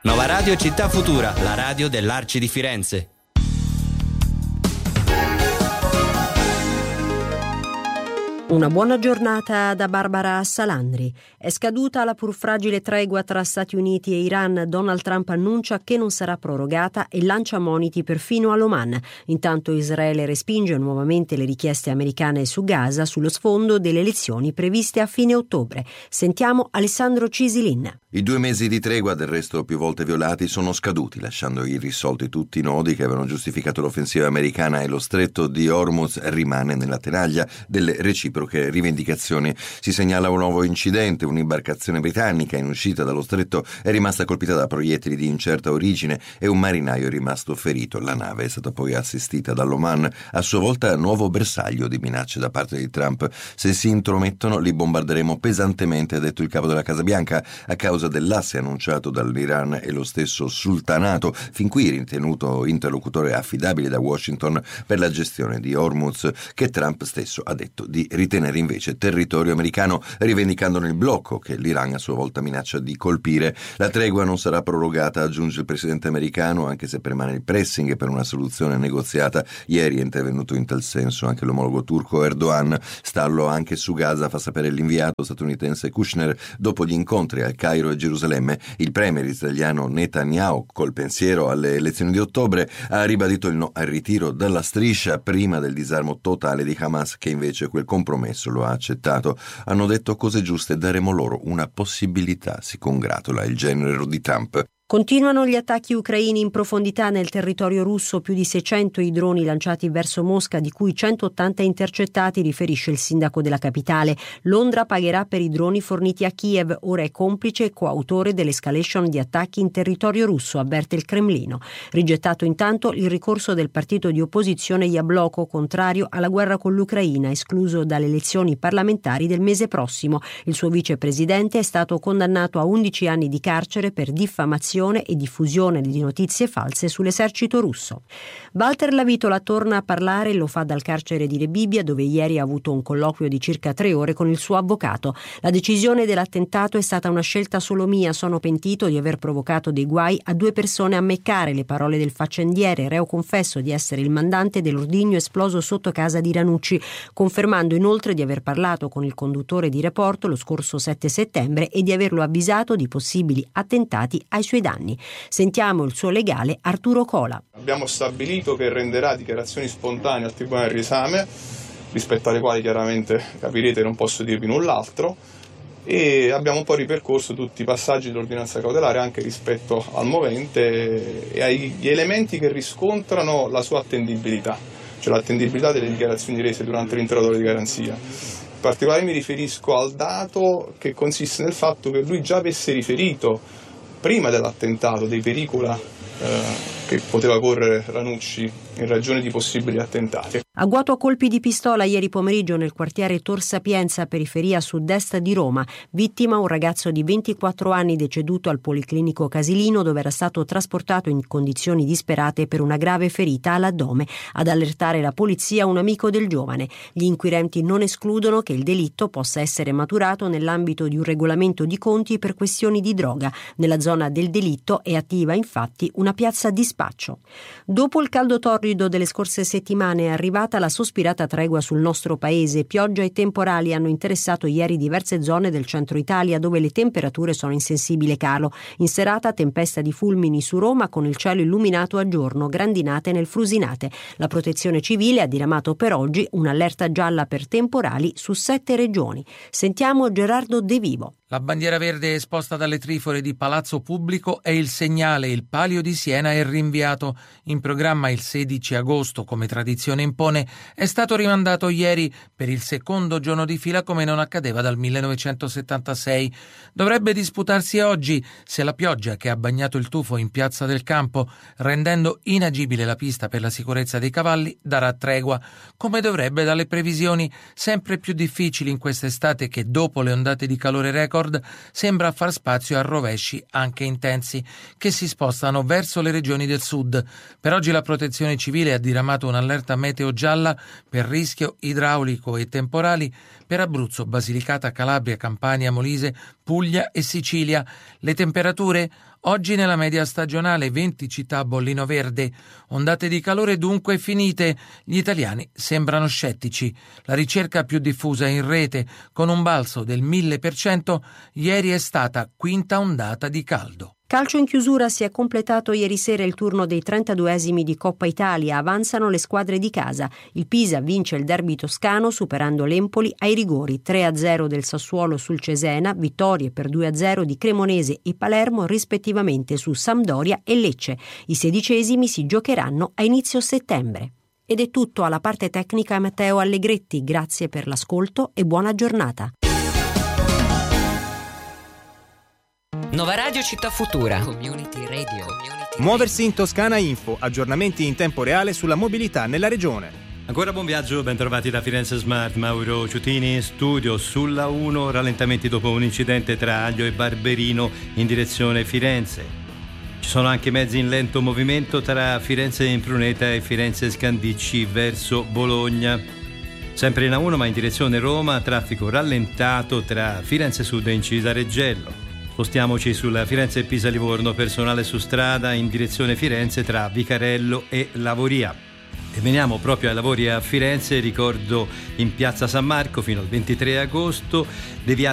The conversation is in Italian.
Nova Radio Città Futura, la radio dell'Arci di Firenze. Una buona giornata da Barbara Salandri. È scaduta la pur fragile tregua tra Stati Uniti e Iran. Donald Trump annuncia che non sarà prorogata e lancia moniti perfino all'Oman. Intanto Israele respinge nuovamente le richieste americane su Gaza sullo sfondo delle elezioni previste a fine ottobre. Sentiamo Alessandro Cisilin. I 2 mesi di tregua, del resto più volte violati, sono scaduti, lasciando irrisolti tutti i nodi che avevano giustificato l'offensiva americana, e lo stretto di Hormuz rimane nella tenaglia delle reciproche rivendicazioni. Si segnala un nuovo incidente: un'imbarcazione britannica in uscita dallo stretto è rimasta colpita da proiettili di incerta origine e un marinaio è rimasto ferito. La nave è stata poi assistita dall'Oman, a sua volta nuovo bersaglio di minacce da parte di Trump. Se si intromettono li bombarderemo pesantemente, ha detto il capo della Casa Bianca, a causa dell'asse annunciato dall'Iran e lo stesso sultanato, fin qui ritenuto interlocutore affidabile da Washington per la gestione di Hormuz, che Trump stesso ha detto di ritenere invece territorio americano, rivendicandone il blocco che l'Iran a sua volta minaccia di colpire. La tregua non sarà prorogata, aggiunge il presidente americano, anche se permane il pressing per una soluzione negoziata. Ieri è intervenuto in tal senso anche l'omologo turco Erdogan. Stallo anche su Gaza, fa sapere l'inviato statunitense Kushner, dopo gli incontri al Cairo e Gerusalemme. Il premier israeliano Netanyahu, col pensiero alle elezioni di ottobre, ha ribadito il no al ritiro dalla striscia prima del disarmo totale di Hamas, che invece quel compromesso lo ha accettato. Hanno detto cose giuste, daremo loro una possibilità, si congratula il genero di Trump. Continuano gli attacchi ucraini in profondità nel territorio russo, più di 600 i droni lanciati verso Mosca, di cui 180 intercettati, riferisce il sindaco della capitale. Londra pagherà per i droni forniti a Kiev, ora è complice e coautore dell'escalation di attacchi in territorio russo, avverte il Cremlino. Rigettato intanto il ricorso del partito di opposizione Jabloko, contrario alla guerra con l'Ucraina, escluso dalle elezioni parlamentari del mese prossimo. Il suo vicepresidente è stato condannato a 11 anni di carcere per diffamazione e diffusione di notizie false sull'esercito russo. Walter Lavitola torna a parlare e lo fa dal carcere di Rebibbia, dove ieri ha avuto un colloquio di circa 3 ore con il suo avvocato. La decisione dell'attentato è stata una scelta solo mia, sono pentito di aver provocato dei guai a 2 persone a Meccare, le parole del faccendiere, reo confesso di essere il mandante dell'ordigno esploso sotto casa di Ranucci, confermando inoltre di aver parlato con il conduttore di Reporto lo scorso 7 settembre e di averlo avvisato di possibili attentati ai suoi danni. Sentiamo il suo legale Arturo Cola. Abbiamo stabilito che renderà dichiarazioni spontanee al Tribunale del riesame, rispetto alle quali chiaramente capirete non posso dirvi null'altro, e abbiamo un po' ripercorso tutti i passaggi dell'ordinanza cautelare anche rispetto al movente e agli elementi che riscontrano la sua attendibilità, cioè l'attendibilità delle dichiarazioni rese durante l'interrogatorio di garanzia. In particolare mi riferisco al dato che consiste nel fatto che lui già avesse riferito prima dell'attentato dei pericoli che poteva correre Ranucci in ragione di possibili attentati. Agguato a colpi di pistola ieri pomeriggio nel quartiere Tor Sapienza, periferia sud-est di Roma. Vittima un ragazzo di 24 anni deceduto al Policlinico Casilino, dove era stato trasportato in condizioni disperate per una grave ferita all'addome. Ad allertare la polizia un amico del giovane. Gli inquirenti non escludono che il delitto possa essere maturato nell'ambito di un regolamento di conti per questioni di droga. Nella zona del delitto è attiva infatti una piazza di spaccio. Dopo il caldo torrido delle scorse settimane è arrivata la sospirata tregua sul nostro paese. Pioggia e temporali hanno interessato ieri diverse zone del centro Italia, dove le temperature sono in sensibile calo. In serata tempesta di fulmini su Roma, con il cielo illuminato a giorno, grandinate nel Frusinate. La Protezione Civile ha diramato per oggi un'allerta gialla per temporali su 7 regioni. Sentiamo Gerardo De Vivo. La bandiera verde esposta dalle trifore di Palazzo Pubblico è il segnale. Il Palio di Siena è rinviato. In programma il 16 agosto, come tradizione impone, è stato rimandato ieri per il secondo giorno di fila, come non accadeva dal 1976. Dovrebbe disputarsi oggi, se la pioggia che ha bagnato il tufo in Piazza del Campo, rendendo inagibile la pista per la sicurezza dei cavalli, darà tregua, come dovrebbe dalle previsioni sempre più difficili in quest'estate che, dopo le ondate di calore record, sembra far spazio a rovesci anche intensi che si spostano verso le regioni del sud. Per oggi la Protezione Civile ha diramato un'allerta meteo gialla per rischio idraulico e temporali per Abruzzo, Basilicata, Calabria, Campania, Molise, Puglia e Sicilia. Le temperature Oggi nella media stagionale 20 città a bollino verde. Ondate di calore dunque finite. Gli italiani sembrano scettici. La ricerca più diffusa in rete, con un balzo del 1000%, ieri è stata quinta ondata di caldo. Calcio in chiusura, si è completato ieri sera il turno dei 32esimi di Coppa Italia. Avanzano le squadre di casa. Il Pisa vince il derby toscano superando l'Empoli ai rigori. 3-0 del Sassuolo sul Cesena, vittorie per 2-0 di Cremonese e Palermo rispettivamente su Sampdoria e Lecce. I 16esimi si giocheranno a inizio settembre. Ed è tutto. Alla parte tecnica Matteo Allegretti. Grazie per l'ascolto e buona giornata. Nova Radio Città Futura. Community Radio. Muoversi in Toscana Info, aggiornamenti in tempo reale sulla mobilità nella regione. Ancora buon viaggio, ben trovati da Firenze Smart, Mauro Ciutini in studio. Sulla 1, rallentamenti dopo un incidente tra Aglio e Barberino in direzione Firenze. Ci sono anche mezzi in lento movimento tra Firenze Impruneta e Firenze Scandicci verso Bologna. Sempre in A1 ma in direzione Roma, traffico rallentato tra Firenze Sud e Incisa Reggello. Spostiamoci sulla Firenze Pisa Livorno, personale su strada in direzione Firenze tra Vicarello e Lavoria. E veniamo proprio ai lavori a Firenze, ricordo in piazza San Marco fino al 23 agosto, deviata